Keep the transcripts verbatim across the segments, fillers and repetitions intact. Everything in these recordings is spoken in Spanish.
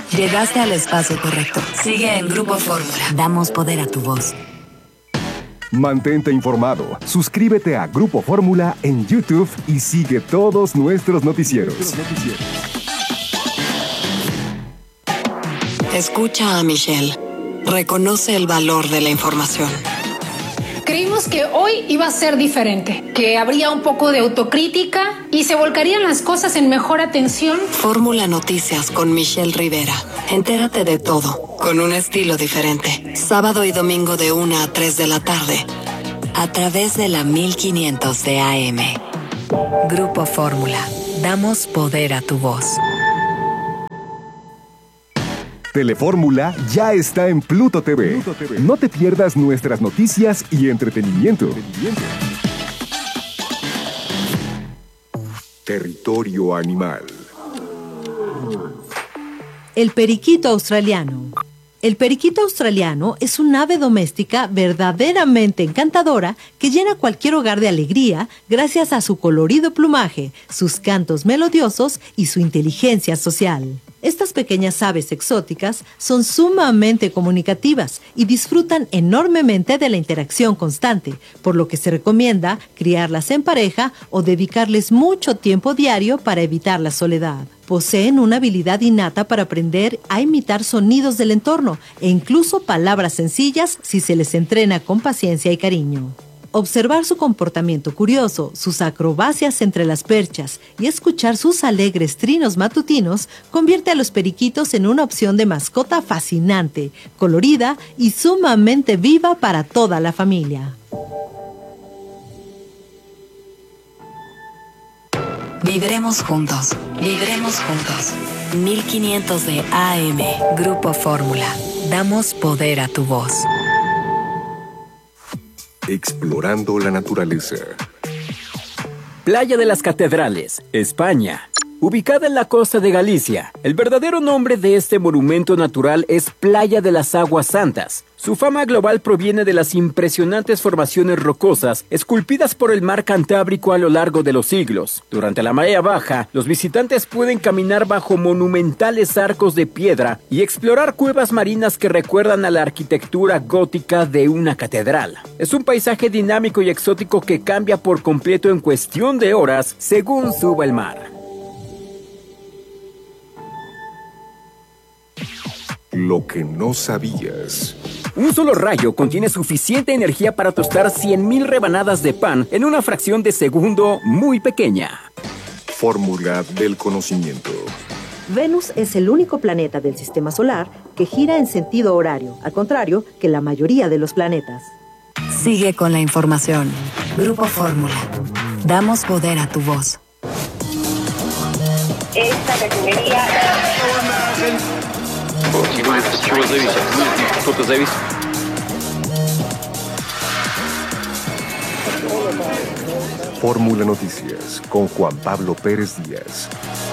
Llegaste al espacio correcto. Sigue en Grupo Fórmula. Damos poder a tu voz. Mantente informado. Suscríbete a Grupo Fórmula en YouTube y sigue todos nuestros noticieros. Escucha a Michelle. Reconoce el valor de la información. Creímos que hoy iba a ser diferente, que habría un poco de autocrítica y se volcarían las cosas en mejor atención. Fórmula Noticias con Michelle Rivera. Entérate de todo, con un estilo diferente. Sábado y domingo de una a tres de la tarde, a través de la mil quinientos de A M. Grupo Fórmula. Damos poder a tu voz. Telefórmula ya está en Pluto T V. Pluto T V. No te pierdas nuestras noticias y entretenimiento. entretenimiento. Territorio animal. El periquito australiano. El periquito australiano es un ave doméstica verdaderamente encantadora que llena cualquier hogar de alegría gracias a su colorido plumaje, sus cantos melodiosos y su inteligencia social. Estas pequeñas aves exóticas son sumamente comunicativas y disfrutan enormemente de la interacción constante, por lo que se recomienda criarlas en pareja o dedicarles mucho tiempo diario para evitar la soledad. Poseen una habilidad innata para aprender a imitar sonidos del entorno e incluso palabras sencillas si se les entrena con paciencia y cariño. Observar su comportamiento curioso, sus acrobacias entre las perchas y escuchar sus alegres trinos matutinos convierte a los periquitos en una opción de mascota fascinante, colorida y sumamente viva para toda la familia. Vibremos juntos, vibremos juntos. mil quinientos de A M, Grupo Fórmula. Damos poder a tu voz. Explorando la naturaleza. Playa de las Catedrales, España. Ubicada en la costa de Galicia, el verdadero nombre de este monumento natural es Playa de las Aguas Santas. Su fama global proviene de las impresionantes formaciones rocosas esculpidas por el mar Cantábrico a lo largo de los siglos. Durante la marea baja, los visitantes pueden caminar bajo monumentales arcos de piedra y explorar cuevas marinas que recuerdan a la arquitectura gótica de una catedral. Es un paisaje dinámico y exótico que cambia por completo en cuestión de horas según suba el mar. Lo que no sabías. Un solo rayo contiene suficiente energía para tostar cien mil rebanadas de pan en una fracción de segundo muy pequeña. Fórmula del conocimiento. Venus es el único planeta del sistema solar que gira en sentido horario, al contrario que la mayoría de los planetas. Sigue con la información. Grupo Fórmula. Damos poder a tu voz. Esta refinería... Чего зависит? Что-то зависит. Fórmula Noticias con Juan Pablo Pérez Díaz.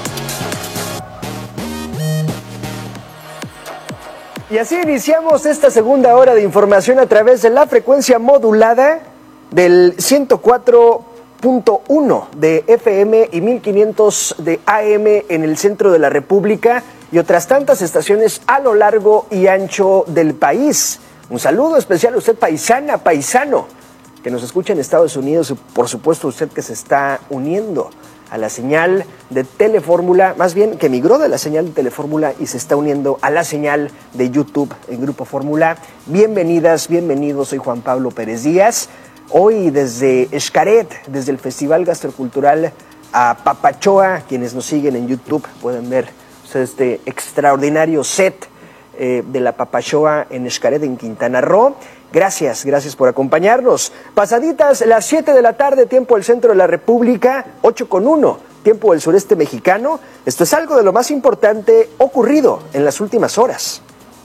Y así iniciamos esta segunda hora de información a través de la frecuencia modulada del ciento cuatro punto uno de F M y mil quinientos de A M en el centro de la República y otras tantas estaciones a lo largo y ancho del país. Un saludo especial a usted, paisana, paisano, que nos escucha en Estados Unidos y por supuesto usted que se está uniendo a la señal de Telefórmula, más bien que migró de la señal de Telefórmula y se está uniendo a la señal de YouTube en Grupo Fórmula. Bienvenidas, bienvenidos, soy Juan Pablo Pérez Díaz. Hoy desde Xcaret, desde el Festival Gastrocultural a Papachoa, quienes nos siguen en YouTube pueden ver este extraordinario set eh, de la Papachoa en Xcaret, en Quintana Roo. Gracias, gracias por acompañarnos. Pasaditas las siete de la tarde, tiempo del centro de la República, ocho con uno, tiempo del sureste mexicano. Esto es algo de lo más importante ocurrido en las últimas horas.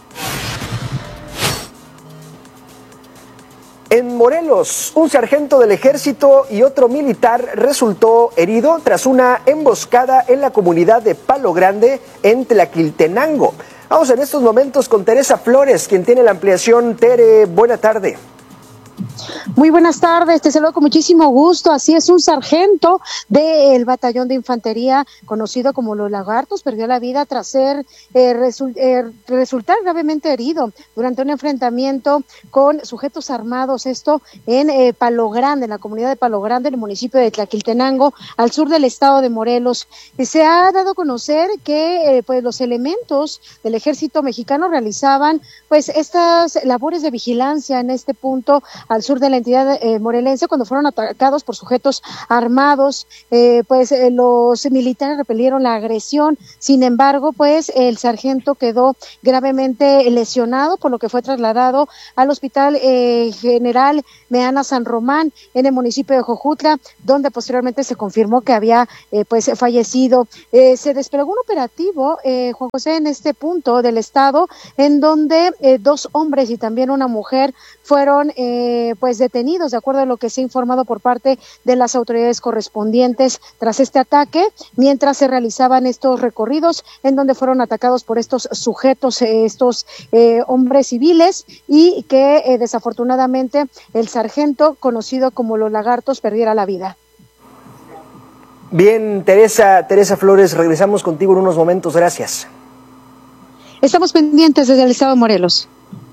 En Morelos, un sargento del ejército y otro militar resultó herido tras una emboscada en la comunidad de Palo Grande, en Tlaquiltenango. Vamos en estos momentos con Teresa Flores, quien tiene la ampliación. Tere, buena tarde. Muy buenas tardes, te saludo con muchísimo gusto. Así es, un sargento del batallón de infantería conocido como Los Lagartos perdió la vida tras ser eh, resu eh, resultar gravemente herido durante un enfrentamiento con sujetos armados. Esto en eh, Palo Grande, en la comunidad de Palo Grande, en el municipio de Tlaquiltenango, al sur del estado de Morelos. Eh, se ha dado a conocer que eh, pues los elementos del ejército mexicano realizaban pues estas labores de vigilancia en este punto al sur de la entidad eh, morelense cuando fueron atacados por sujetos armados. Eh, pues eh, los militares repelieron la agresión. Sin embargo, pues el sargento quedó gravemente lesionado, por lo que fue trasladado al Hospital eh, General Meana San Román en el municipio de Jojutla, donde posteriormente se confirmó que había eh, pues fallecido. Eh, se desplegó un operativo, eh, Juan José, en este punto del estado, en donde eh, dos hombres y también una mujer fueron eh, pues detenidos, de acuerdo a lo que se ha informado por parte de las autoridades correspondientes tras este ataque, mientras se realizaban estos recorridos en donde fueron atacados por estos sujetos, eh, estos eh, hombres civiles, y que eh, desafortunadamente el sargento, conocido como Los Lagartos, perdiera la vida. Bien, Teresa, Teresa Flores, regresamos contigo en unos momentos, gracias. Estamos pendientes desde el estado de Morelos.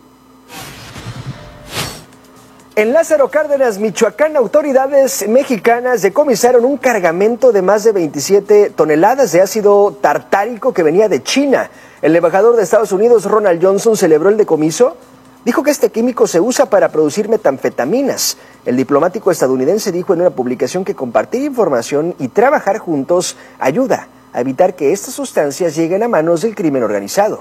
En Lázaro Cárdenas, Michoacán, autoridades mexicanas decomisaron un cargamento de más de veintisiete toneladas de ácido tartárico que venía de China. El embajador de Estados Unidos, Ronald Johnson, celebró el decomiso. Dijo que este químico se usa para producir metanfetaminas. El diplomático estadounidense dijo en una publicación que compartir información y trabajar juntos ayuda a evitar que estas sustancias lleguen a manos del crimen organizado.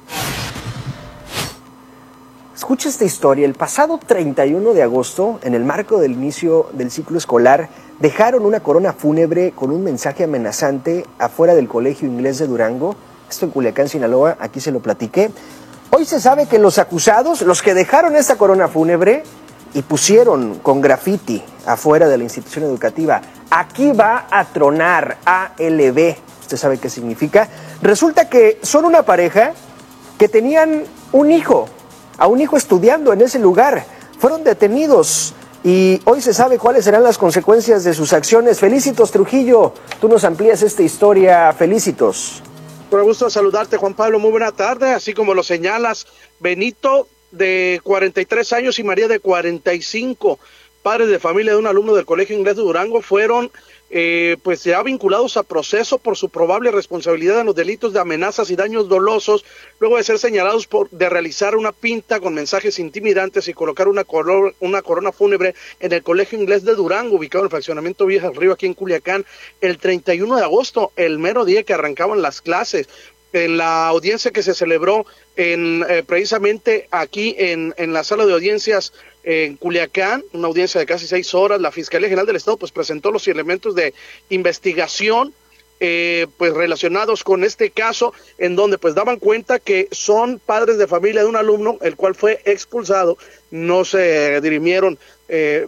Escucha esta historia. El pasado treinta y uno de agosto, en el marco del inicio del ciclo escolar, dejaron una corona fúnebre con un mensaje amenazante afuera del Colegio Inglés de Durango. Esto en Culiacán, Sinaloa, aquí se lo platiqué. Hoy se sabe que los acusados, los que dejaron esta corona fúnebre y pusieron con grafiti afuera de la institución educativa, aquí va a tronar A L B. ¿Usted sabe qué significa? Resulta que son una pareja que tenían un hijo. A un hijo estudiando en ese lugar. Fueron detenidos y hoy se sabe cuáles serán las consecuencias de sus acciones. Felicitos, Trujillo, tú nos amplías esta historia. Felicitos. Con gusto saludarte, Juan Pablo, muy buena tarde. Así como lo señalas, Benito, de cuarenta y tres años, y María, de cuarenta y cinco, padres de familia de un alumno del Colegio Inglés de Durango, fueron Eh, pues ya vinculados a proceso por su probable responsabilidad en los delitos de amenazas y daños dolosos, luego de ser señalados por de realizar una pinta con mensajes intimidantes y colocar una, coro, una corona fúnebre en el Colegio Inglés de Durango, ubicado en el fraccionamiento Villa del Río, aquí en Culiacán, el treinta y uno de agosto, el mero día que arrancaban las clases. En la audiencia que se celebró en eh, precisamente aquí en, en la sala de audiencias en Culiacán, una audiencia de casi seis horas, la Fiscalía General del Estado pues presentó los elementos de investigación eh, pues relacionados con este caso, en donde pues daban cuenta que son padres de familia de un alumno, el cual fue expulsado. No se dirimieron eh,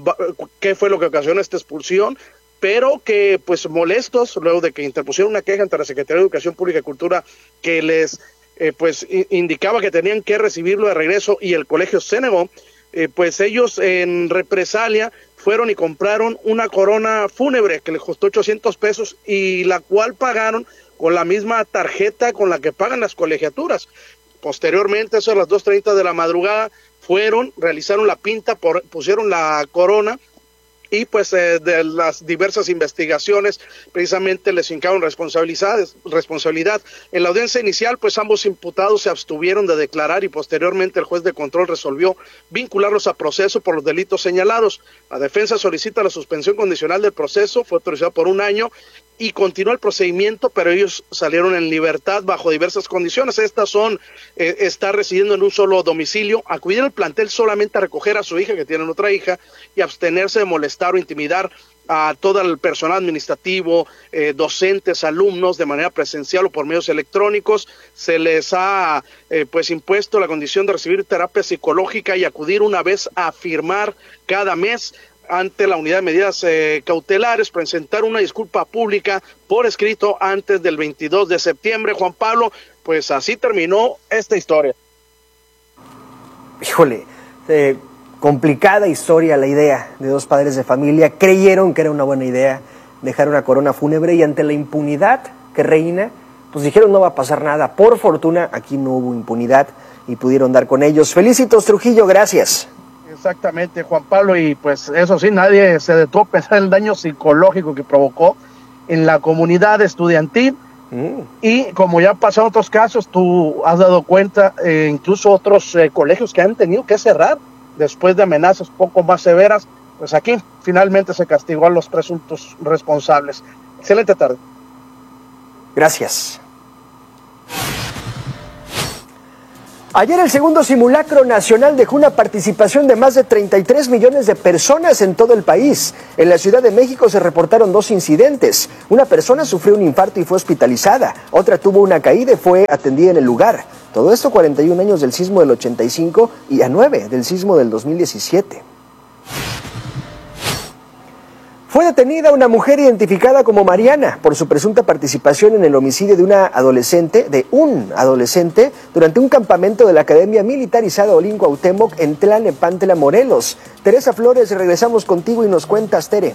qué fue lo que ocasionó esta expulsión, pero que pues molestos, luego de que interpusieron una queja ante la Secretaría de Educación Pública y Cultura que les eh, pues indicaba que tenían que recibirlo de regreso y el colegio se negó, eh, pues ellos en represalia fueron y compraron una corona fúnebre que les costó ochocientos pesos y la cual pagaron con la misma tarjeta con la que pagan las colegiaturas. Posteriormente, eso a las dos treinta de la madrugada, fueron, realizaron la pinta, por, pusieron la corona, y pues eh, de las diversas investigaciones precisamente les fincaron responsabilidades, responsabilidad. En la audiencia inicial pues ambos imputados se abstuvieron de declarar y posteriormente el juez de control resolvió vincularlos a proceso por los delitos señalados. La defensa solicita la suspensión condicional del proceso, fue autorizado por un año y continúa el procedimiento, pero ellos salieron en libertad bajo diversas condiciones. Estas son eh, estar residiendo en un solo domicilio, acudir al plantel solamente a recoger a su hija, que tienen otra hija, y abstenerse de molestar o intimidar a todo el personal administrativo, eh, docentes, alumnos, de manera presencial o por medios electrónicos. Se les ha eh, pues impuesto la condición de recibir terapia psicológica y acudir una vez a firmar cada mes ante la unidad de medidas eh, cautelares, presentar una disculpa pública por escrito antes del veintidós de septiembre. Juan Pablo, pues así terminó esta historia. Híjole, eh, complicada historia la idea de dos padres de familia. Creyeron que era una buena idea dejar una corona fúnebre y ante la impunidad que reina, pues dijeron no va a pasar nada. Por fortuna aquí no hubo impunidad y pudieron dar con ellos. Felicitos, Trujillo, gracias. Exactamente, Juan Pablo, y pues eso sí, nadie se detuvo a pensar en el daño psicológico que provocó en la comunidad estudiantil. Mm. Y como ya pasó en otros casos, tú has dado cuenta, eh, incluso otros eh, colegios que han tenido que cerrar después de amenazas poco más severas, pues aquí finalmente se castigó a los presuntos responsables. Excelente tarde. Gracias. Ayer el segundo simulacro nacional dejó una participación de más de treinta y tres millones de personas en todo el país. En la Ciudad de México se reportaron dos incidentes. Una persona sufrió un infarto y fue hospitalizada. Otra tuvo una caída y fue atendida en el lugar. Todo esto cuarenta y un años del sismo del ochenta y cinco y a nueve del sismo del dos mil diecisiete. Fue detenida una mujer identificada como Mariana por su presunta participación en el homicidio de una adolescente, de un adolescente, durante un campamento de la Academia Militarizada Olin Cuauhtémoc en Tlalnepantla, Morelos. Teresa Flores, regresamos contigo y nos cuentas, Tere.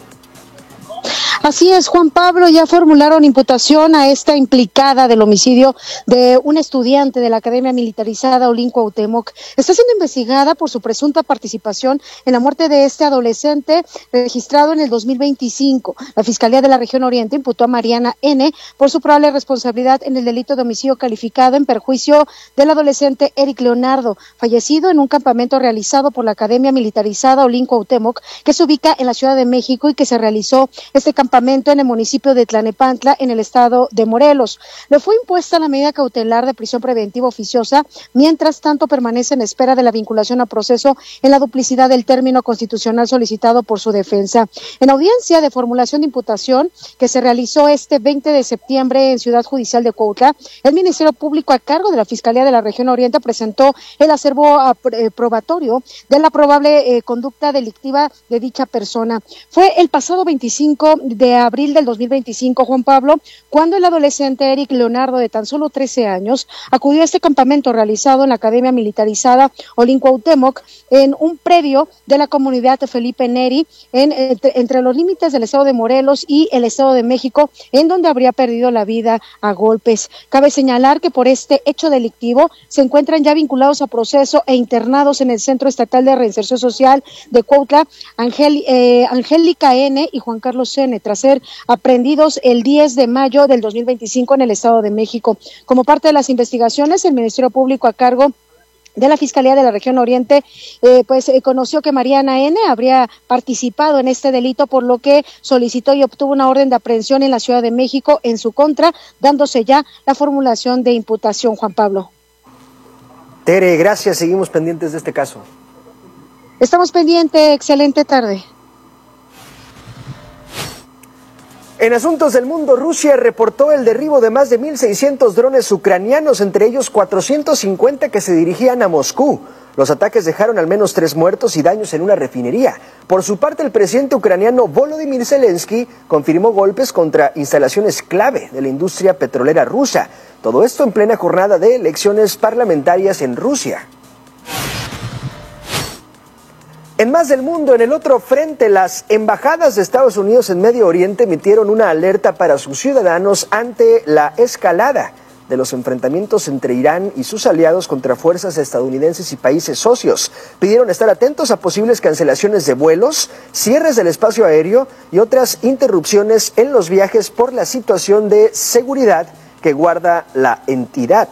Así es, Juan Pablo, ya formularon imputación a esta implicada del homicidio de un estudiante de la Academia Militarizada Olin Cuauhtémoc. Está siendo investigada por su presunta participación en la muerte de este adolescente registrado en el dos mil veinticinco. La Fiscalía de la Región Oriente imputó a Mariana N. por su probable responsabilidad en el delito de homicidio calificado en perjuicio del adolescente Eric Leonardo, fallecido en un campamento realizado por la Academia Militarizada Olin Cuauhtémoc, que se ubica en la Ciudad de México y que se realizó este campamento en el municipio de Tlalnepantla, en el estado de Morelos. Le fue impuesta la medida cautelar de prisión preventiva oficiosa, mientras tanto permanece en espera de la vinculación a proceso en la duplicidad del término constitucional solicitado por su defensa. En audiencia de formulación de imputación que se realizó este veinte de septiembre en Ciudad Judicial de Cuautla, el Ministerio Público a cargo de la Fiscalía de la Región Oriente presentó el acervo probatorio de la probable eh, conducta delictiva de dicha persona. Fue el pasado veinticinco de abril del dos mil veinticinco, Juan Pablo, cuando el adolescente Eric Leonardo, de tan solo trece años, acudió a este campamento realizado en la Academia Militarizada Olin Cuauhtémoc, en un predio de la comunidad de Felipe Neri, en, entre, entre los límites del estado de Morelos y el estado de México, en donde habría perdido la vida a golpes. Cabe señalar que por este hecho delictivo se encuentran ya vinculados a proceso e internados en el Centro Estatal de Reinserción Social de Cuautla, Angel, eh, Angélica N. y Juan Carlos N., tras ser aprendidos el diez de mayo del dos mil veinticinco en el Estado de México. Como parte de las investigaciones, el Ministerio Público a cargo de la Fiscalía de la Región Oriente, eh, pues eh, conoció que Mariana N. habría participado en este delito, por lo que solicitó y obtuvo una orden de aprehensión en la Ciudad de México en su contra, dándose ya la formulación de imputación, Juan Pablo. Tere, gracias, seguimos pendientes de este caso. Estamos pendientes, excelente tarde. En asuntos del mundo, Rusia reportó el derribo de más de mil seiscientos drones ucranianos, entre ellos cuatrocientos cincuenta que se dirigían a Moscú. Los ataques dejaron al menos tres muertos y daños en una refinería. Por su parte, el presidente ucraniano Volodymyr Zelensky confirmó golpes contra instalaciones clave de la industria petrolera rusa. Todo esto en plena jornada de elecciones parlamentarias en Rusia. En más del mundo, en el otro frente, las embajadas de Estados Unidos en Medio Oriente emitieron una alerta para sus ciudadanos ante la escalada de los enfrentamientos entre Irán y sus aliados contra fuerzas estadounidenses y países socios. Pidieron estar atentos a posibles cancelaciones de vuelos, cierres del espacio aéreo y otras interrupciones en los viajes por la situación de seguridad que guarda la entidad.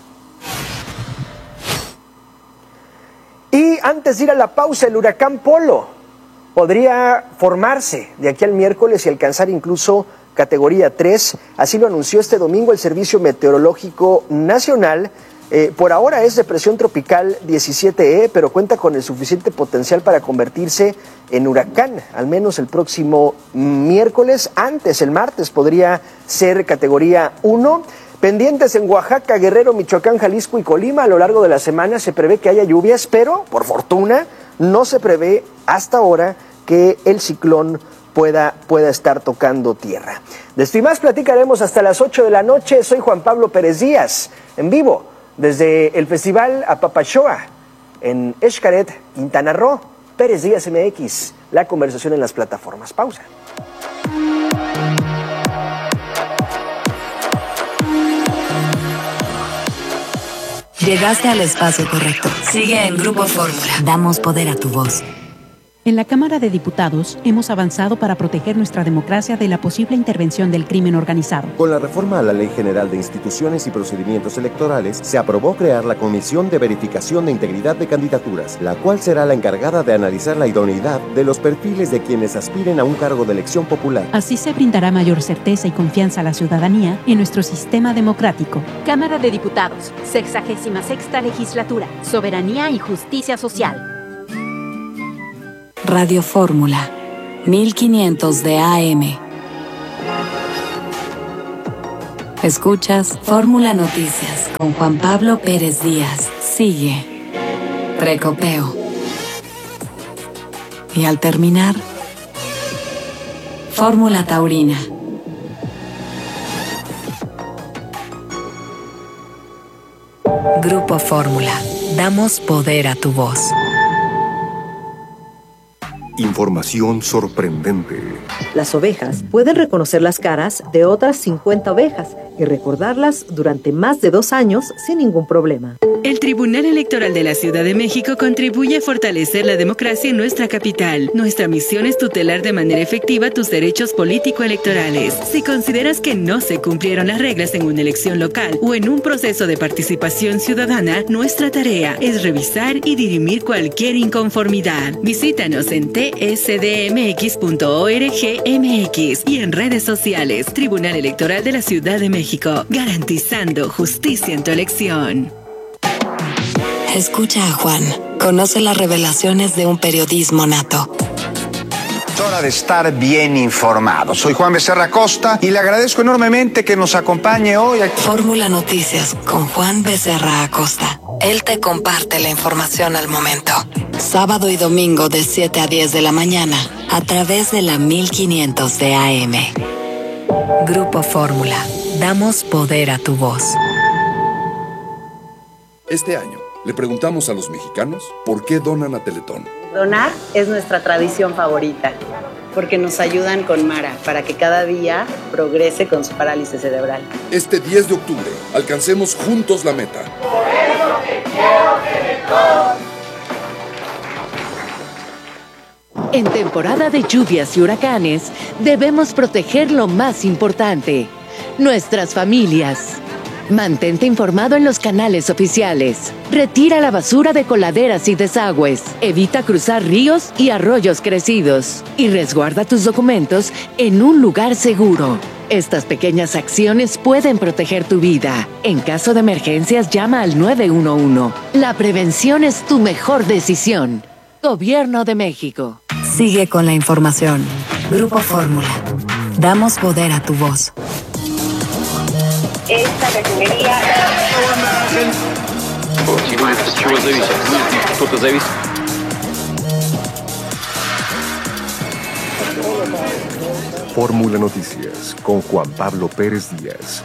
Y antes de ir a la pausa, el huracán Polo podría formarse de aquí al miércoles y alcanzar incluso categoría tres. Así lo anunció este domingo el Servicio Meteorológico Nacional. Eh, por ahora es depresión tropical diecisiete E, pero cuenta con el suficiente potencial para convertirse en huracán, al menos el próximo miércoles. Antes, el martes, podría ser categoría uno. Pendientes en Oaxaca, Guerrero, Michoacán, Jalisco y Colima. A lo largo de la semana se prevé que haya lluvias, pero por fortuna no se prevé hasta ahora que el ciclón pueda, pueda estar tocando tierra. De esto y más platicaremos hasta las ocho de la noche. Soy Juan Pablo Pérez Díaz, en vivo desde el Festival Apapachoa en Xcaret, Quintana Roo. Pérez Díaz M X, la conversación en las plataformas. Pausa. Llegaste al espacio correcto. Sigue en Grupo Fórmula. Damos poder a tu voz. En la Cámara de Diputados hemos avanzado para proteger nuestra democracia de la posible intervención del crimen organizado. Con la reforma a la Ley General de Instituciones y Procedimientos Electorales, se aprobó crear la Comisión de Verificación de Integridad de Candidaturas, la cual será la encargada de analizar la idoneidad de los perfiles de quienes aspiren a un cargo de elección popular. Así se brindará mayor certeza y confianza a la ciudadanía en nuestro sistema democrático. Cámara de Diputados, sexagésima sexta legislatura, Soberanía y Justicia Social. Radio Fórmula, mil quinientos de A M. Escuchas Fórmula Noticias con Juan Pablo Pérez Díaz. Sigue. Precopeo. Y al terminar, Fórmula Taurina. Grupo Fórmula. Damos poder a tu voz. Información sorprendente. Las ovejas pueden reconocer las caras de otras cincuenta ovejas y recordarlas durante más de dos años sin ningún problema. El Tribunal Electoral de la Ciudad de México contribuye a fortalecer la democracia en nuestra capital. Nuestra misión es tutelar de manera efectiva tus derechos político-electorales. Si consideras que no se cumplieron las reglas en una elección local o en un proceso de participación ciudadana, nuestra tarea es revisar y dirimir cualquier inconformidad. Visítanos en t s d m x punto org m x y en redes sociales. Tribunal Electoral de la Ciudad de México, garantizando justicia en tu elección. Escucha a Juan. Conoce las revelaciones de un periodismo nato. Es hora de estar bien informado. Soy Juan Becerra Costa y le agradezco enormemente que nos acompañe hoy aquí. Fórmula Noticias con Juan Becerra Acosta. Él te comparte la información al momento. Sábado y domingo de siete a diez de la mañana a través de la mil quinientos de A M. Grupo Fórmula. Damos poder a tu voz. Este año le preguntamos a los mexicanos por qué donan a Teletón. Donar es nuestra tradición favorita, porque nos ayudan con Mara para que cada día progrese con su parálisis cerebral. Este diez de octubre, alcancemos juntos la meta. Por eso te quiero Teletón. En temporada de lluvias y huracanes, debemos proteger lo más importante, nuestras familias. Mantente informado en los canales oficiales. Retira la basura de coladeras y desagües. Evita cruzar ríos y arroyos crecidos. Y resguarda tus documentos en un lugar seguro. Estas pequeñas acciones pueden proteger tu vida. En caso de emergencias, llama al nueve uno uno. La prevención es tu mejor decisión. Gobierno de México. Sigue con la información. Grupo Fórmula. Damos poder a tu voz. Esta refinería... От чего зависит? Кто-то зависит. Fórmula Noticias con Juan Pablo Pérez Díaz.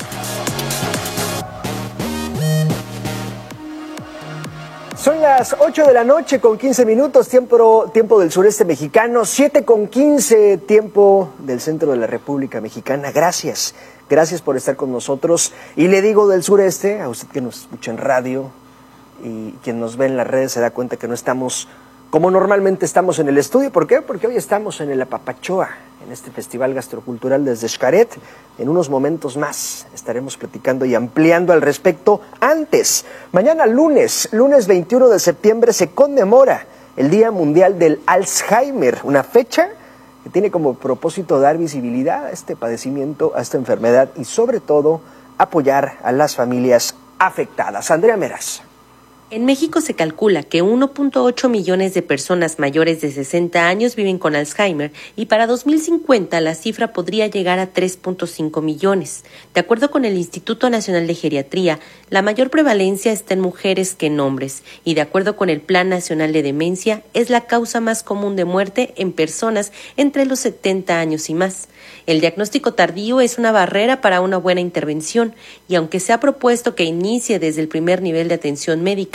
Son las ocho de la noche con quince minutos, tiempo, tiempo del sureste mexicano, siete con quince, tiempo del centro de la República Mexicana. Gracias, gracias por estar con nosotros. Y le digo del sureste, a usted que nos escucha en radio y quien nos ve en las redes se da cuenta que no estamos como normalmente estamos en el estudio. ¿Por qué? Porque hoy estamos en el Apapachoa, en este festival gastrocultural desde Xcaret. En unos momentos más estaremos platicando y ampliando al respecto. Antes, mañana lunes, lunes veintiuno de septiembre, se conmemora el Día Mundial del Alzheimer, una fecha que tiene como propósito dar visibilidad a este padecimiento, a esta enfermedad y sobre todo apoyar a las familias afectadas. Andrea Meras. En México se calcula que uno punto ocho millones de personas mayores de sesenta años viven con Alzheimer y para dos mil cincuenta la cifra podría llegar a tres punto cinco millones. De acuerdo con el Instituto Nacional de Geriatría, la mayor prevalencia está en mujeres que en hombres y de acuerdo con el Plan Nacional de Demencia es la causa más común de muerte en personas entre los setenta años y más. El diagnóstico tardío es una barrera para una buena intervención y aunque se ha propuesto que inicie desde el primer nivel de atención médica,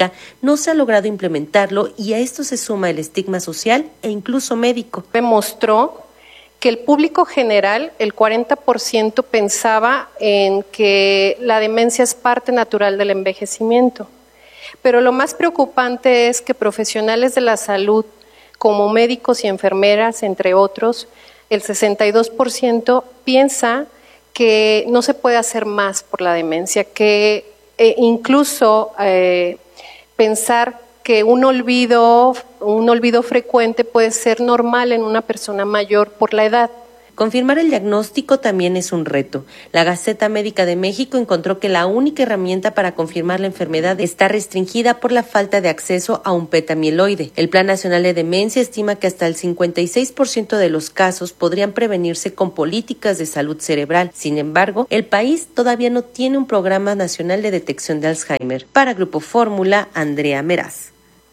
pública, no se ha logrado implementarlo y a esto se suma el estigma social e incluso médico. Demostró que el público general, el cuarenta por ciento pensaba en que la demencia es parte natural del envejecimiento. Pero lo más preocupante es que profesionales de la salud, como médicos y enfermeras, entre otros, el sesenta y dos por ciento piensa que no se puede hacer más por la demencia, que eh, incluso eh, pensar que un olvido, un olvido frecuente puede ser normal en una persona mayor por la edad. Confirmar el diagnóstico también es un reto. La Gaceta Médica de México encontró que la única herramienta para confirmar la enfermedad está restringida por la falta de acceso a un petamieloide. El Plan Nacional de Demencia estima que hasta el cincuenta y seis por ciento de los casos podrían prevenirse con políticas de salud cerebral. Sin embargo, el país todavía no tiene un programa nacional de detección de Alzheimer. Para Grupo Fórmula, Andrea Meraz.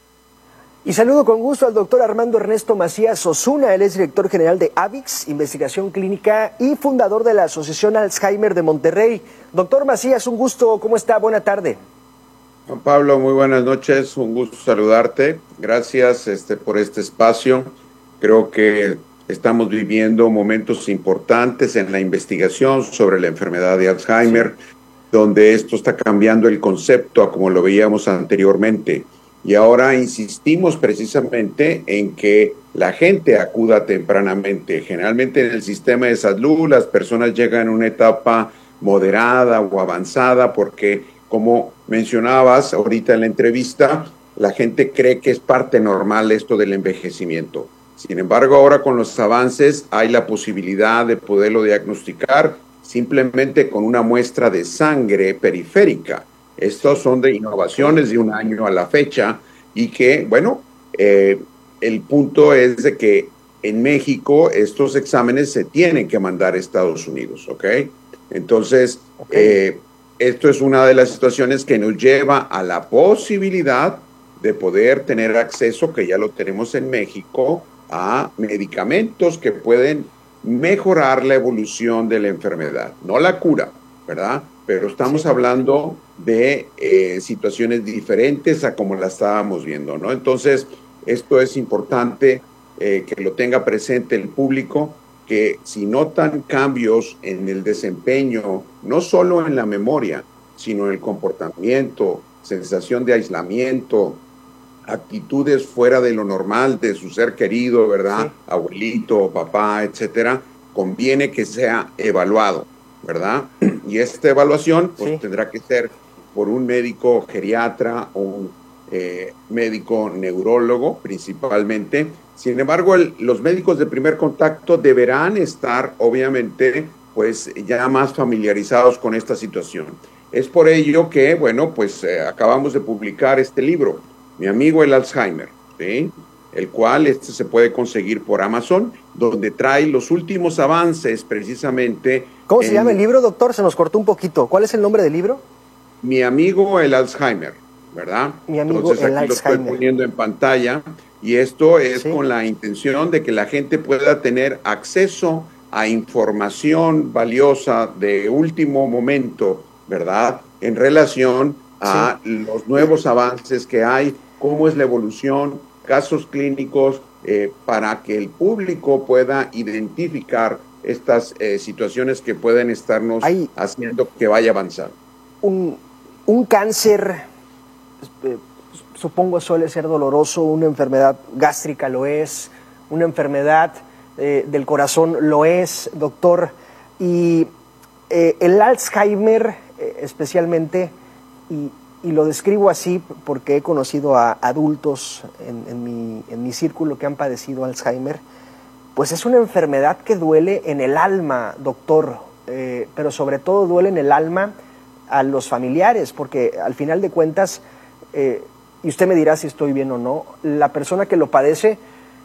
Y saludo con gusto al doctor Armando Ernesto Macías Osuna. Él es director general de AVIX, Investigación Clínica, y fundador de la Asociación Alzheimer de Monterrey. Doctor Macías, un gusto. ¿Cómo está? Buena tarde. Juan Pablo, muy buenas noches. Un gusto saludarte. Gracias este, por este espacio. Creo que estamos viviendo momentos importantes en la investigación sobre la enfermedad de Alzheimer, sí, donde esto está cambiando el concepto a como lo veíamos anteriormente. Y ahora insistimos precisamente en que la gente acuda tempranamente. Generalmente en el sistema de salud las personas llegan en una etapa moderada o avanzada porque, como mencionabas ahorita en la entrevista, la gente cree que es parte normal esto del envejecimiento. Sin embargo, ahora con los avances hay la posibilidad de poderlo diagnosticar simplemente con una muestra de sangre periférica. Estos son de innovaciones de un año a la fecha y que, bueno, eh, el punto es de que en México estos exámenes se tienen que mandar a Estados Unidos, ¿ok? Entonces, okay. Eh, esto es una de las situaciones que nos lleva a la posibilidad de poder tener acceso, que ya lo tenemos en México, a medicamentos que pueden mejorar la evolución de la enfermedad, no la cura, ¿verdad? Pero estamos sí. hablando de eh, situaciones diferentes a como la estábamos viendo, ¿no? Entonces, esto es importante eh, que lo tenga presente el público, que si notan cambios en el desempeño, no solo en la memoria, sino en el comportamiento, sensación de aislamiento, actitudes fuera de lo normal de su ser querido, ¿verdad? Sí. Abuelito, papá, etcétera, conviene que sea evaluado, ¿verdad? Y esta evaluación pues sí. tendrá que ser por un médico geriatra o un eh, médico neurólogo principalmente. Sin embargo, el, los médicos de primer contacto deberán estar obviamente pues ya más familiarizados con esta situación. Es por ello que, bueno, pues eh, acabamos de publicar este libro, Mi amigo el Alzheimer, ¿sí? El cual este se puede conseguir por Amazon, donde trae los últimos avances precisamente. ¿Cómo se en... llama el libro, doctor? Se nos cortó un poquito. ¿Cuál es el nombre del libro? Mi amigo el Alzheimer, ¿verdad? Mi amigo Entonces, el aquí Alzheimer. Lo estoy poniendo en pantalla y esto es sí. con la intención de que la gente pueda tener acceso a información valiosa de último momento, ¿verdad? En relación a sí. los nuevos avances que hay, cómo es la evolución, casos clínicos, eh, para que el público pueda identificar estas eh, situaciones que pueden estarnos Hay haciendo que vaya avanzando. Un, un cáncer, eh, supongo suele ser doloroso, una enfermedad gástrica lo es, una enfermedad eh, del corazón lo es, doctor, y eh, el Alzheimer eh, especialmente, y Y lo describo así porque he conocido a adultos en, en, mi, en mi círculo que han padecido Alzheimer, pues es una enfermedad que duele en el alma, doctor, eh, pero sobre todo duele en el alma a los familiares, porque al final de cuentas, eh, y usted me dirá si estoy bien o no, la persona que lo padece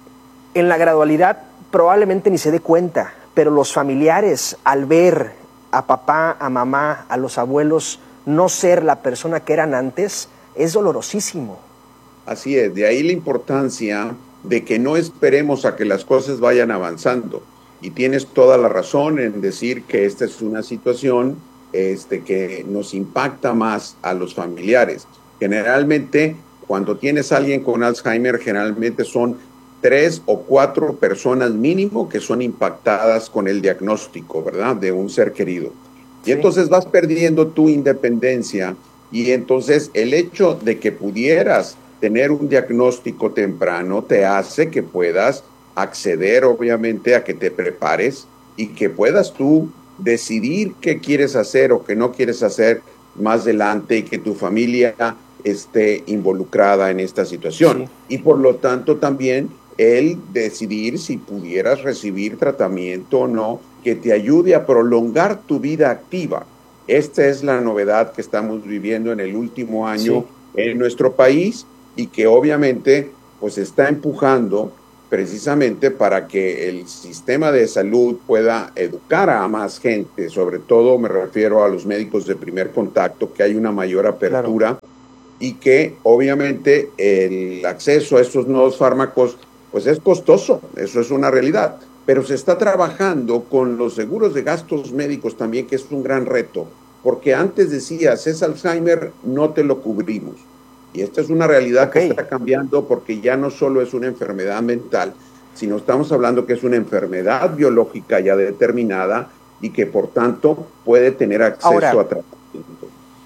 en la gradualidad probablemente ni se dé cuenta, pero los familiares al ver a papá, a mamá, a los abuelos, no ser la persona que eran antes, es dolorosísimo. Así es, de ahí la importancia de que no esperemos a que las cosas vayan avanzando. Y tienes toda la razón en decir que esta es una situación este, que nos impacta más a los familiares. Generalmente, cuando tienes a alguien con Alzheimer, generalmente son tres o cuatro personas mínimo que son impactadas con el diagnóstico, ¿verdad?, de un ser querido. Y entonces vas perdiendo tu independencia, y entonces el hecho de que pudieras tener un diagnóstico temprano te hace que puedas acceder, obviamente, a que te prepares y que puedas tú decidir qué quieres hacer o qué no quieres hacer más adelante, y que tu familia esté involucrada en esta situación. Sí. Y por lo tanto también el decidir si pudieras recibir tratamiento o no, que te ayude a prolongar tu vida activa. Esta es la novedad que estamos viviendo en el último año sí. en nuestro país, y que obviamente pues está empujando precisamente para que el sistema de salud pueda educar a más gente, sobre todo me refiero a los médicos de primer contacto, que hay una mayor apertura, claro. y que obviamente el acceso a estos nuevos fármacos pues es costoso, eso es una realidad, pero se está trabajando con los seguros de gastos médicos también, que es un gran reto, porque antes decías, es Alzheimer, no te lo cubrimos. Y esta es una realidad okay. que está cambiando, porque ya no solo es una enfermedad mental, sino estamos hablando que es una enfermedad biológica ya determinada, y que por tanto puede tener acceso Ahora, a tratamiento.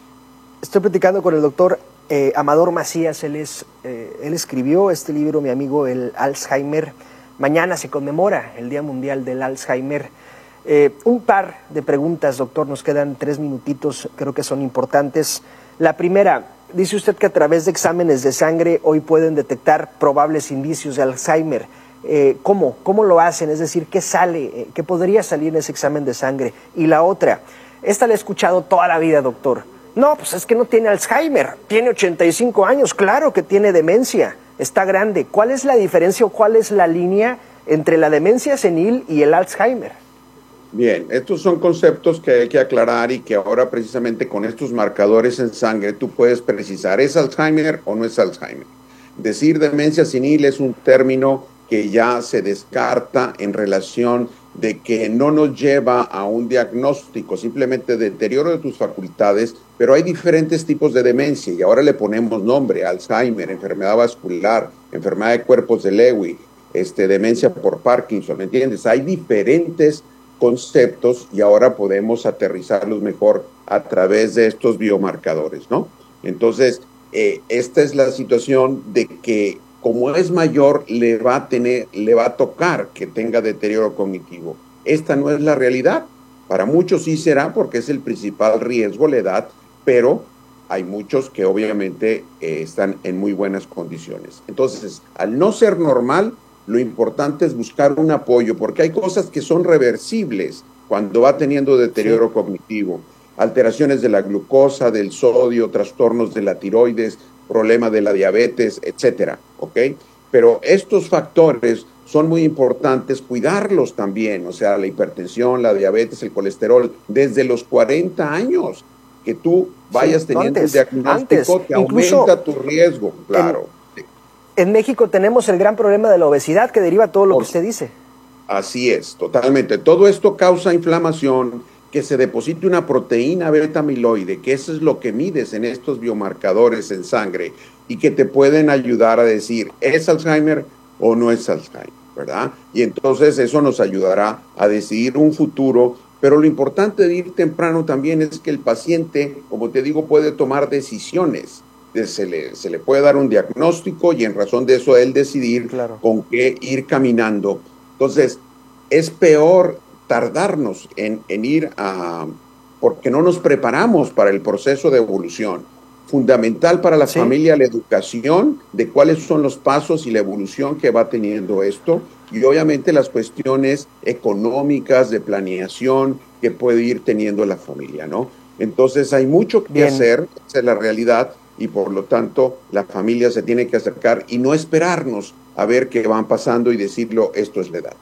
Estoy platicando con el doctor eh, Amador Macías. Él, es, eh, él escribió este libro, mi amigo, el Alzheimer. Mañana se conmemora el Día Mundial del Alzheimer. Eh, un par de preguntas, doctor, nos quedan tres minutitos, creo que son importantes. La primera, dice usted que a través de exámenes de sangre hoy pueden detectar probables indicios de Alzheimer. Eh, ¿Cómo? ¿Cómo lo hacen? Es decir, ¿qué sale? Eh, ¿Qué podría salir en ese examen de sangre? Y la otra, esta la he escuchado toda la vida, doctor. No, pues es que no tiene Alzheimer, tiene ochenta y cinco años, claro que tiene demencia, está grande. ¿Cuál es la diferencia o cuál es la línea entre la demencia senil y el Alzheimer? Bien, estos son conceptos que hay que aclarar, y que ahora precisamente con estos marcadores en sangre tú puedes precisar, ¿es Alzheimer o no es Alzheimer? Decir demencia senil es un término que ya se descarta en relación de que no nos lleva a un diagnóstico, simplemente deterioro de tus facultades, pero hay diferentes tipos de demencia y ahora le ponemos nombre: Alzheimer, enfermedad vascular, enfermedad de cuerpos de Lewy, este, demencia por Parkinson, ¿me entiendes? Hay diferentes conceptos y ahora podemos aterrizarlos mejor a través de estos biomarcadores, ¿no? Entonces, eh, esta es la situación de que como es mayor, le va a tener, le va a tocar que tenga deterioro cognitivo. Esta no es la realidad. Para muchos sí será, porque es el principal riesgo, la edad, pero hay muchos que obviamente eh, están en muy buenas condiciones. Entonces, al no ser normal, lo importante es buscar un apoyo, porque hay cosas que son reversibles cuando va teniendo deterioro sí. cognitivo. Alteraciones de la glucosa, del sodio, trastornos de la tiroides, problema de la diabetes, etcétera, ¿ok? Pero estos factores son muy importantes cuidarlos también, o sea, la hipertensión, la diabetes, el colesterol, desde los cuarenta años, que tú vayas sí, teniendo antes, un diagnóstico antes, que aumenta tu riesgo, claro. En, en México tenemos el gran problema de la obesidad que deriva todo lo Por, que usted dice. Así es, totalmente. Todo esto causa inflamación, que se deposite una proteína beta amiloide, que eso es lo que mides en estos biomarcadores en sangre, y que te pueden ayudar a decir, ¿es Alzheimer o no es Alzheimer? ¿Verdad? Y entonces eso nos ayudará a decidir un futuro, pero lo importante de ir temprano también es que el paciente, como te digo, puede tomar decisiones. Se le, se le puede dar un diagnóstico y en razón de eso él decidir claro. con qué ir caminando. Entonces, es peor tardarnos en, en ir a, porque no nos preparamos para el proceso de evolución. Fundamental para la ¿Sí? familia la educación de cuáles son los pasos y la evolución que va teniendo esto, y obviamente las cuestiones económicas de planeación que puede ir teniendo la familia, ¿no? Entonces hay mucho que Bien. hacer, esa es la realidad, y por lo tanto la familia se tiene que acercar y no esperarnos a ver qué van pasando y decirlo, esto es la edad.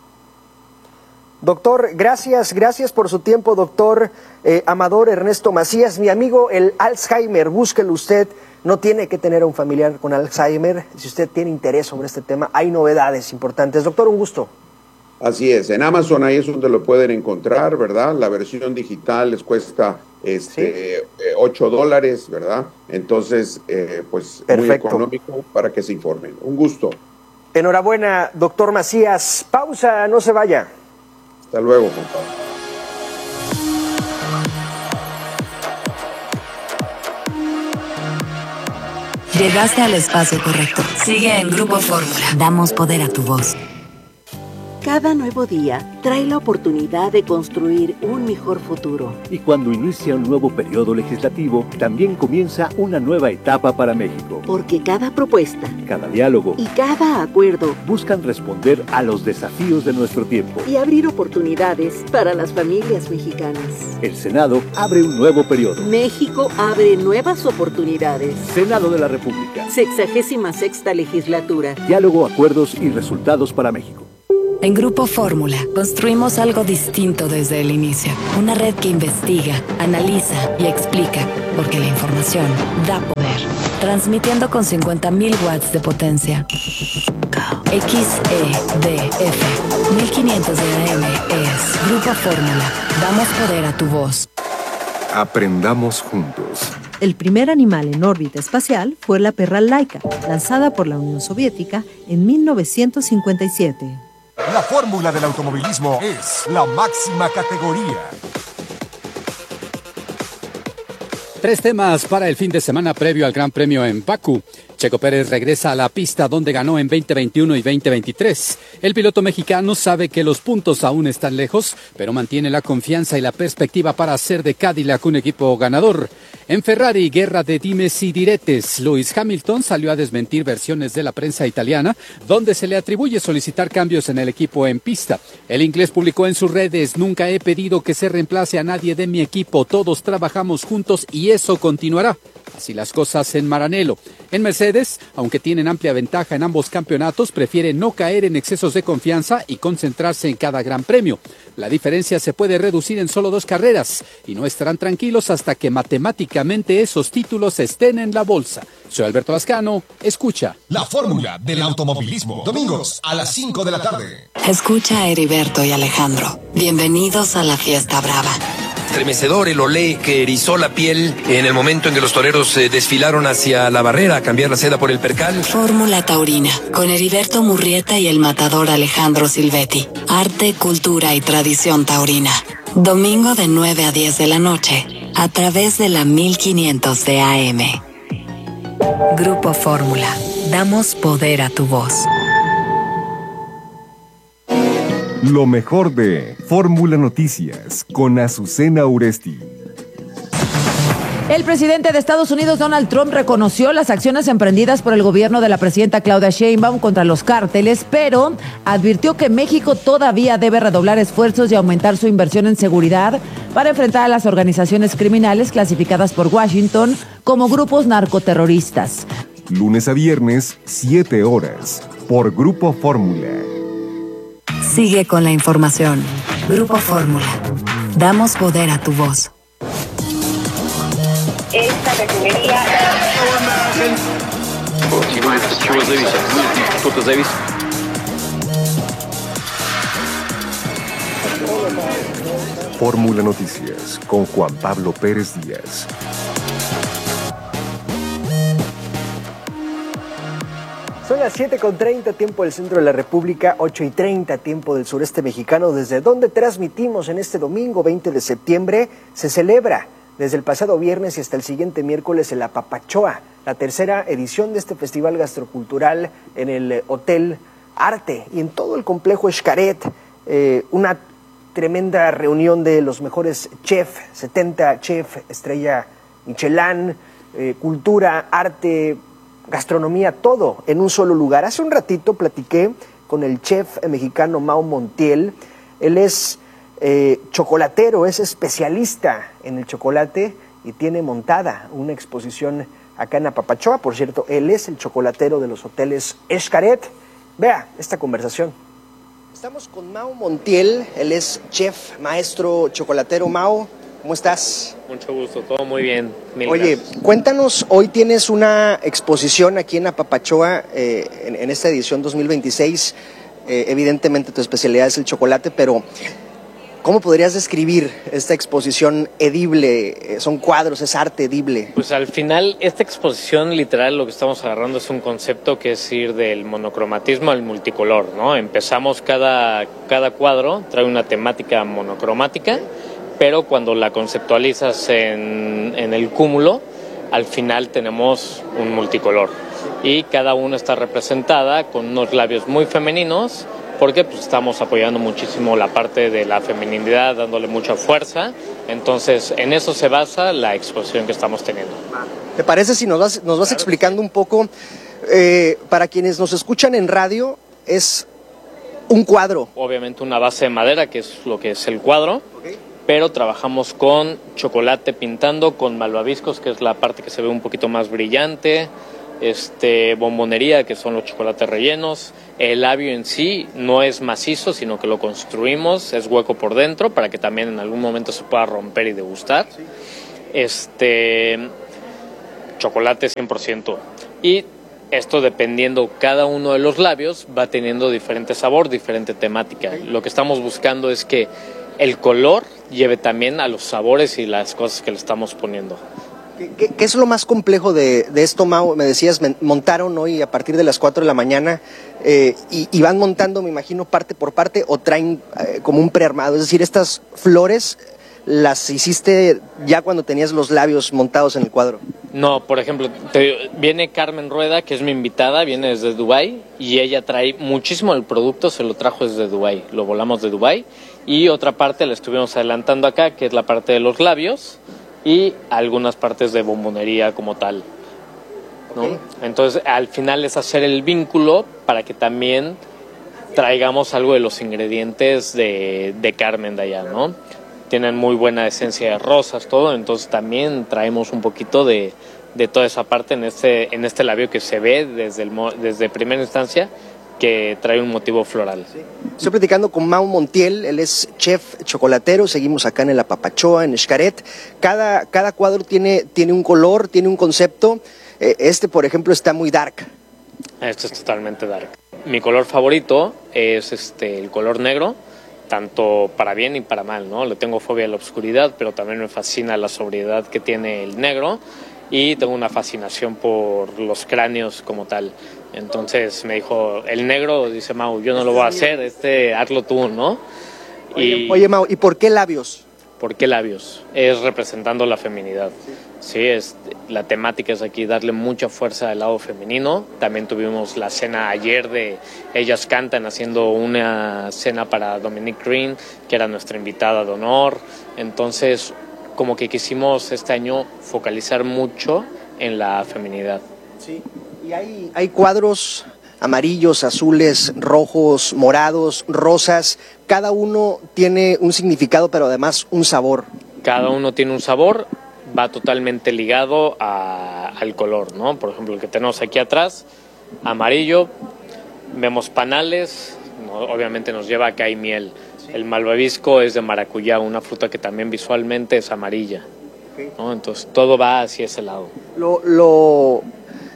Doctor, gracias, gracias por su tiempo, doctor eh, Amador Ernesto Macías. Mi amigo, el Alzheimer, búsquelo usted, no tiene que tener a un familiar con Alzheimer. Si usted tiene interés sobre este tema, hay novedades importantes. Doctor, un gusto. Así es, en Amazon ahí es donde lo pueden encontrar, ¿verdad? La versión digital les cuesta este, sí. eh, ocho dólares, ¿verdad? Entonces, eh, pues perfecto. Muy económico para que se informen. Un gusto. Enhorabuena, doctor Macías. Pausa, no se vaya. Hasta luego, compadre. Llegaste al espacio correcto. Sigue en Grupo Fórmula. Damos poder a tu voz. Cada nuevo día trae la oportunidad de construir un mejor futuro. Y cuando inicia un nuevo periodo legislativo, también comienza una nueva etapa para México. Porque cada propuesta, cada diálogo y cada acuerdo buscan responder a los desafíos de nuestro tiempo y abrir oportunidades para las familias mexicanas. El Senado abre un nuevo periodo. México abre nuevas oportunidades. Senado de la República. Sexagésima sexta legislatura. Diálogo, acuerdos y resultados para México. En Grupo Fórmula, construimos algo distinto desde el inicio. Una red que investiga, analiza y explica, porque la información da poder. Transmitiendo con cincuenta mil watts de potencia. X E D F mil quinientos de A M es Grupo Fórmula. Damos poder a tu voz. Aprendamos juntos. El primer animal en órbita espacial fue la perra Laika, lanzada por la Unión Soviética en mil novecientos cincuenta y siete. La fórmula del automovilismo es la máxima categoría. Tres temas para el fin de semana previo al Gran Premio en Bakú. Checo Pérez regresa a la pista donde ganó en veinte veintiuno y veinte veintitrés. El piloto mexicano sabe que los puntos aún están lejos, pero mantiene la confianza y la perspectiva para hacer de Cadillac un equipo ganador. En Ferrari, guerra de dimes y diretes. Lewis Hamilton salió a desmentir versiones de la prensa italiana, donde se le atribuye solicitar cambios en el equipo en pista. El inglés publicó en sus redes: nunca he pedido que se reemplace a nadie de mi equipo, todos trabajamos juntos y eso continuará. Así las cosas en Maranello. En Mercedes, aunque tienen amplia ventaja en ambos campeonatos, prefiere no caer en excesos de confianza y concentrarse en cada gran premio. La diferencia se puede reducir en solo dos carreras y no estarán tranquilos hasta que matemáticamente esos títulos estén en la bolsa. Soy Alberto Lascano, escucha. La fórmula del automovilismo, domingos a las cinco de la tarde. Escucha a Heriberto y Alejandro. Bienvenidos a la fiesta brava. Estremecedor el olé que erizó la piel en el momento en que los toreros eh, desfilaron hacia la barrera a cambiar la seda por el percal. Fórmula Taurina, con Heriberto Murrieta y el matador Alejandro Silvetti. Arte, cultura y tradición taurina. Domingo de nueve a diez de la noche, a través de la mil quinientos de A M. Grupo Fórmula. Damos poder a tu voz. Lo mejor de Fórmula Noticias con Azucena Uresti. El presidente de Estados Unidos, Donald Trump, reconoció las acciones emprendidas por el gobierno de la presidenta Claudia Sheinbaum contra los cárteles, pero advirtió que México todavía debe redoblar esfuerzos y aumentar su inversión en seguridad para enfrentar a las organizaciones criminales clasificadas por Washington como grupos narcoterroristas. Lunes a viernes, siete horas, por Grupo Fórmula. Sigue con la información. Grupo Fórmula. Damos poder a tu voz. Esta refinería... От чего зависит? Кто-то зависит. Fórmula Noticias con Juan Pablo Pérez Díaz. Son las siete con treinta, tiempo del centro de la República, ocho y treinta, tiempo del sureste mexicano, desde donde transmitimos en este domingo veinte de septiembre. Se celebra desde el pasado viernes y hasta el siguiente miércoles el Apapachoa, la tercera edición de este festival gastrocultural en el Hotel Arte y en todo el complejo Xcaret. Eh, una tremenda reunión de los mejores chefs, setenta chefs, estrella Michelin, eh, cultura, arte, gastronomía, todo en un solo lugar. Hace un ratito platiqué con el chef mexicano Mau Montiel. Él es eh, chocolatero, es especialista en el chocolate y tiene montada una exposición acá en Apapachoa. Por cierto, él es el chocolatero de los hoteles Xcaret. Vea esta conversación. Estamos con Mau Montiel, él es chef, maestro chocolatero. Mau, ¿cómo estás? Mucho gusto, todo muy bien. Mil Oye, gracias. Cuéntanos, hoy tienes una exposición aquí en Apapachoa, eh, en, en esta edición dos mil veintiséis. Eh, evidentemente tu especialidad es el chocolate, pero ¿Cómo podrías describir esta exposición edible? ¿Son cuadros, es arte edible? Pues al final, esta exposición literal lo que estamos agarrando es un concepto que es ir del monocromatismo al multicolor, ¿no? Empezamos cada, cada cuadro, trae una temática monocromática, pero cuando la conceptualizas en, en el cúmulo, al final tenemos un multicolor. Y cada una está representada con unos labios muy femeninos, porque pues, estamos apoyando muchísimo la parte de la feminidad, dándole mucha fuerza. Entonces, en eso se basa la exposición que estamos teniendo. ¿Te parece si nos vas, nos vas explicando un poco, eh, para quienes nos escuchan en radio, es un cuadro? Obviamente una base de madera, que es lo que es el cuadro, okay. Pero trabajamos con chocolate pintando, con malvaviscos, que es la parte que se ve un poquito más brillante, este, bombonería, que son los chocolates rellenos. El labio en sí no es macizo, sino que lo construimos, es hueco por dentro para que también en algún momento se pueda romper y degustar. Sí. Este, chocolate cien por ciento. Y esto, dependiendo cada uno de los labios, va teniendo diferente sabor, diferente temática. Lo que estamos buscando es que el color lleve también a los sabores y las cosas que le estamos poniendo. ¿Qué, qué es lo más complejo de, de esto, Mau? Me decías, me, montaron hoy a partir de las cuatro de la mañana eh, y, y van montando, me imagino, parte por parte, o traen eh, como un prearmado. Es decir, estas flores las hiciste ya cuando tenías los labios montados en el cuadro. No, por ejemplo, te, viene Carmen Rueda, que es mi invitada, viene desde Dubái, y ella trae muchísimo del producto, se lo trajo desde Dubái, lo volamos de Dubái, y otra parte la estuvimos adelantando acá, que es la parte de los labios, y algunas partes de bombonería como tal, ¿no? Okay. Entonces, al final es hacer el vínculo para que también traigamos algo de los ingredientes de, de Carmen de allá, ¿no? Tienen muy buena esencia de rosas, todo, entonces también traemos un poquito de, de toda esa parte en este, en este labio que se ve desde, el, desde primera instancia, que trae un motivo floral. Sí. Estoy platicando con Mau Montiel, él es chef chocolatero, seguimos acá en el Apapachoa, en Xcaret. Cada, cada cuadro tiene, tiene un color, tiene un concepto. Este, por ejemplo, está muy dark. Este es totalmente dark. Mi color favorito es este, el color negro, tanto para bien y para mal, ¿no? Le tengo fobia a la oscuridad, pero también me fascina la sobriedad que tiene el negro, y tengo una fascinación por los cráneos como tal. Entonces me dijo, el negro, dice Mau, yo no lo voy a hacer, este, hazlo tú, ¿no? Oye, y, oye Mau, ¿y por qué labios? ¿Por qué labios? Es representando la feminidad. Sí, sí, es, la temática es aquí darle mucha fuerza al lado femenino. También tuvimos la cena ayer de Ellas Cantan, haciendo una cena para Dominique Green, que era nuestra invitada de honor. Entonces, como que quisimos este año focalizar mucho en la feminidad. Sí, y hay, hay cuadros amarillos, azules, rojos, morados, rosas. Cada uno tiene un significado, pero además un sabor. Cada uno tiene un sabor, va totalmente ligado a, al color, ¿no? Por ejemplo, el que tenemos aquí atrás, amarillo, vemos panales, ¿no? Obviamente nos lleva a que hay miel. El malvavisco es de maracuyá, una fruta que también visualmente es amarilla, ¿no? Entonces todo va hacia ese lado. Lo, lo,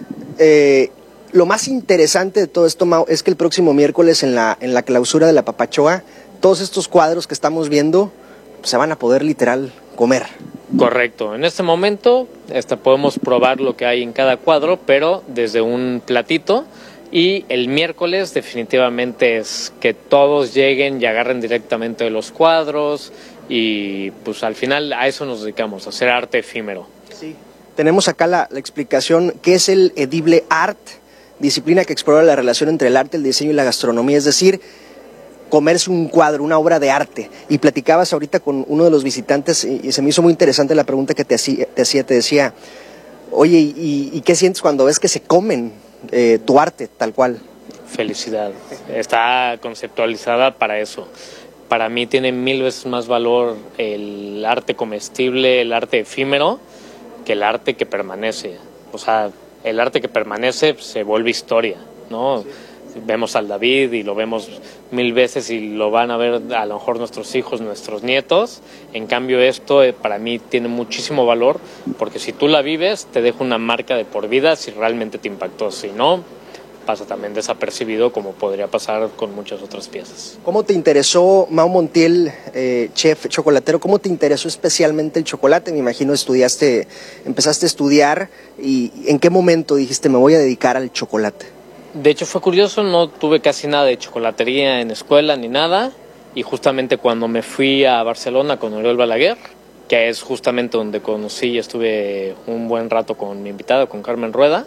eh, lo más interesante de todo esto, Mau, es que el próximo miércoles en la, en la clausura de la Apapachoa, todos estos cuadros que estamos viendo pues, se van a poder literal comer. Correcto. En este momento este, podemos probar lo que hay en cada cuadro, pero desde un platito. Y el miércoles definitivamente es que todos lleguen y agarren directamente de los cuadros, y pues al final a eso nos dedicamos, a hacer arte efímero. Sí. Tenemos acá la, la explicación, ¿qué es el edible art? Disciplina que explora la relación entre el arte, el diseño y la gastronomía, es decir, comerse un cuadro, una obra de arte. Y platicabas ahorita con uno de los visitantes y, y se me hizo muy interesante la pregunta que te hacía, te, hacía, te decía, oye, ¿y, y qué sientes cuando ves que se comen Eh, tu arte, tal cual? Felicidad. Está conceptualizada para eso. Para mí tiene mil veces más valor el arte comestible, el arte efímero, que el arte que permanece. O sea, el arte que permanece se vuelve historia, ¿no? Sí. Vemos al David y lo vemos mil veces y lo van a ver a lo mejor nuestros hijos, nuestros nietos. En cambio esto eh, para mí tiene muchísimo valor, porque si tú la vives te deja una marca de por vida si realmente te impactó. Si no, pasa también desapercibido, como podría pasar con muchas otras piezas. ¿Cómo te interesó, Mau Montiel, eh, chef chocolatero, cómo te interesó especialmente el chocolate? Me imagino estudiaste, empezaste a estudiar, y ¿en qué momento dijiste me voy a dedicar al chocolate? De hecho fue curioso, no tuve casi nada de chocolatería en escuela ni nada, y justamente cuando me fui a Barcelona con Oriol Balaguer, que es justamente donde conocí y estuve un buen rato con mi invitada, con Carmen Rueda,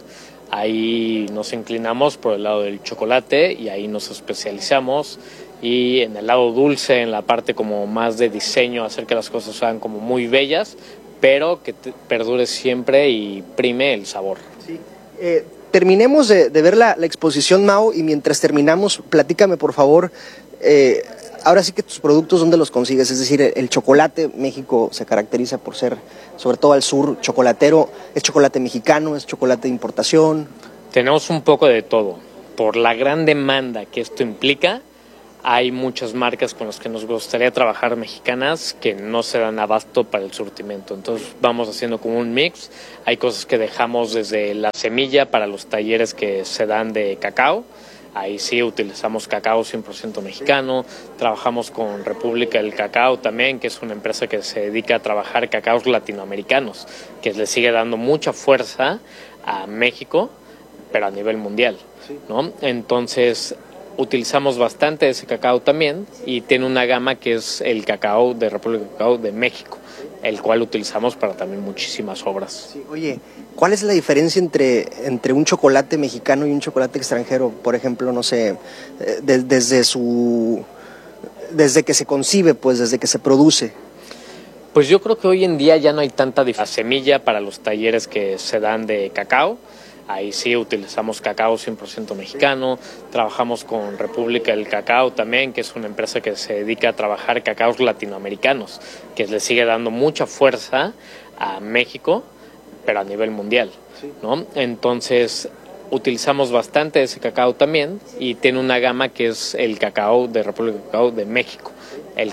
ahí nos inclinamos por el lado del chocolate y ahí nos especializamos, y en el lado dulce, en la parte como más de diseño, hacer que las cosas sean como muy bellas, pero que te perdure siempre y prime el sabor. Sí. Eh, terminemos de, de ver la, la exposición, Mau, y mientras terminamos, platícame por favor, eh, ahora sí que tus productos, ¿dónde los consigues? Es decir, el, el chocolate, México se caracteriza por ser, sobre todo al sur, chocolatero. ¿Es chocolate mexicano? ¿Es chocolate de importación? Tenemos un poco de todo. Por la gran demanda que esto implica, hay muchas marcas con las que nos gustaría trabajar mexicanas que no se dan abasto para el surtimiento. Entonces vamos haciendo como un mix. Hay cosas que dejamos desde la semilla para los talleres que se dan de cacao. Ahí sí utilizamos cacao cien por ciento mexicano. Trabajamos con República del Cacao también, que es una empresa que se dedica a trabajar cacaos latinoamericanos, que le sigue dando mucha fuerza a México, pero a nivel mundial, ¿no? Entonces utilizamos bastante ese cacao también, y tiene una gama que es el cacao de República del Cacao de México, el cual utilizamos para también muchísimas obras. Sí, oye, ¿cuál es la diferencia entre, entre un chocolate mexicano y un chocolate extranjero? Por ejemplo, no sé, de, desde su, desde que se concibe, pues, desde que se produce. Pues yo creo que hoy en día ya no hay tanta diferencia. Semilla para los talleres que se dan de cacao. Ahí sí utilizamos cacao cien por ciento mexicano. Trabajamos con República del Cacao también, que es una empresa que se dedica a trabajar cacaos latinoamericanos, que le sigue dando mucha fuerza a México, pero a nivel mundial, ¿no? Entonces utilizamos bastante ese cacao también, y tiene una gama que es el cacao de República del Cacao de México,